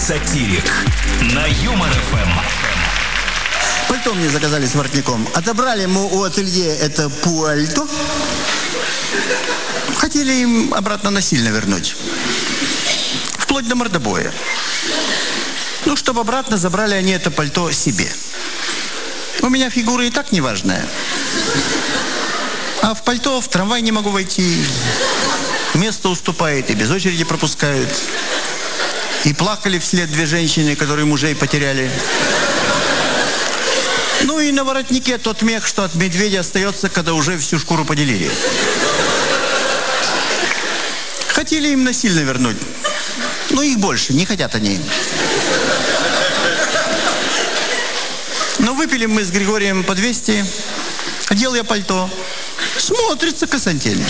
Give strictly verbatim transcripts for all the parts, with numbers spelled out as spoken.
Сатирик на Юмор эф эм. Пальто мне заказали с воротником. Отобрали мы у ателье это пальто. Хотели им обратно насильно вернуть. Вплоть до мордобоя. Ну, чтобы обратно забрали они это пальто себе. У меня фигура и так неважная. А в пальто в трамвай не могу войти. Место уступает, и без очереди пропускают. И плакали вслед две женщины, которые мужей потеряли. Ну и на воротнике тот мех, что от медведя остается, когда уже всю шкуру поделили. Хотели им насильно вернуть. Но их больше, не хотят они. Но выпили мы с Григорием по двести. Одел я пальто. Смотрится Константин.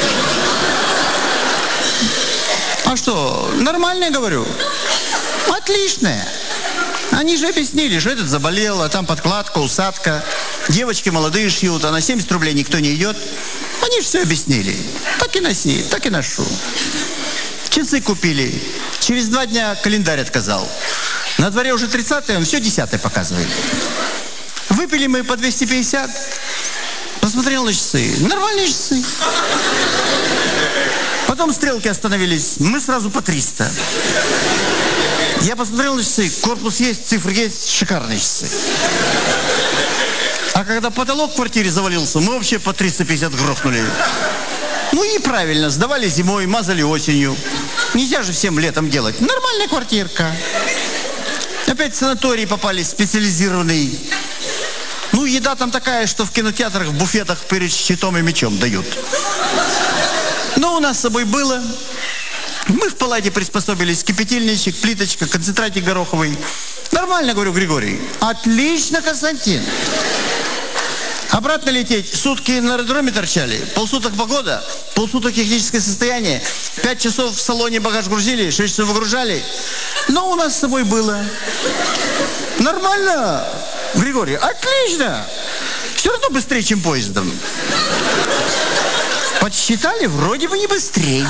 А что, нормальное, говорю? Отличное. Они же объяснили, что этот заболел, а там подкладка, усадка. Девочки молодые шьют, а на семьдесят рублей никто не идет. Они же все объяснили. Так и носи, так и ношу. Часы купили. Через два дня календарь отказал. На дворе уже тридцатое, он все десятое показывает. Выпили мы по двести пятьдесят. Посмотрел на часы. Нормальные часы. Потом стрелки остановились. Мы сразу по триста. Я посмотрел на часы. Корпус есть, цифры есть. Шикарные часы. А когда потолок в квартире завалился, мы вообще по триста пятьдесят грохнули. Ну и правильно. Сдавали зимой, мазали осенью. Нельзя же всем летом делать. Нормальная квартирка. Опять в санаторий попали, специализированный. Ну, еда там такая, что в кинотеатрах, в буфетах перед щитом и мечом дают. Но у нас с собой было. Мы в палате приспособились. Кипятильничек, плиточка, концентратик гороховый. Нормально, говорю, Григорий. Отлично, Константин. Обратно лететь. Сутки на аэродроме торчали. Полсуток погода, полсуток техническое состояние. Пять часов в салоне багаж грузили, шесть часов выгружали. Но у нас с собой было. Нормально, Григорий. Отлично. Все равно быстрее, чем поездом. Подсчитали, вроде бы не быстрее.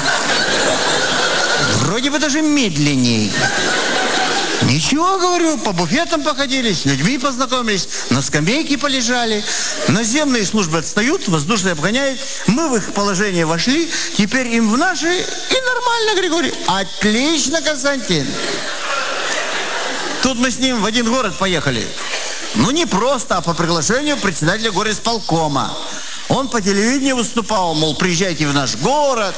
Вроде бы даже медленней. Ничего, говорю, по буфетам походили, с людьми познакомились, на скамейке полежали. Наземные службы отстают, воздушные обгоняют. Мы в их положение вошли, теперь им в наши, и нормально, Григорий. Отлично, Константин. Тут мы с ним в один город поехали. Ну, не просто, а по приглашению председателя горисполкома. Он по телевидению выступал, мол, приезжайте в наш город.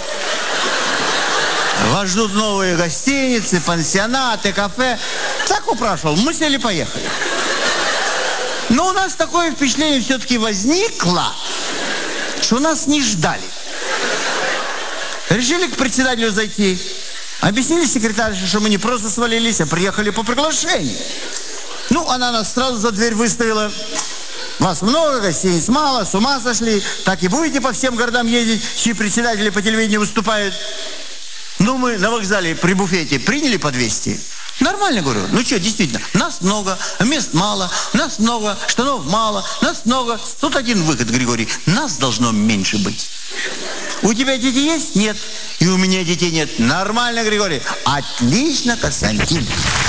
Вас ждут новые гостиницы, пансионаты, кафе. Так упрашивал. Мы сели, поехали. Но у нас такое впечатление все-таки возникло, что нас не ждали. Решили к председателю зайти. Объяснили секретарше, что мы не просто свалились, а приехали по приглашению. Ну, она нас сразу за дверь выставила. Вас много, гостиниц мало, с ума сошли. Так и будете по всем городам ездить, чьи председатели по телевидению выступают. Ну, мы на вокзале при буфете приняли по двести. Нормально, говорю. Ну что, действительно, нас много, мест мало, нас много, штанов мало, нас много. Тут один выход, Григорий. Нас должно меньше быть. У тебя дети есть? Нет. И у меня детей нет. Нормально, Григорий. Отлично, Константин.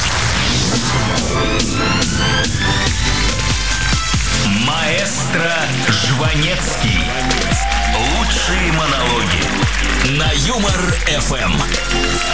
Маэстро Жванецкий. Лучшие монологи на Юмор эф эм.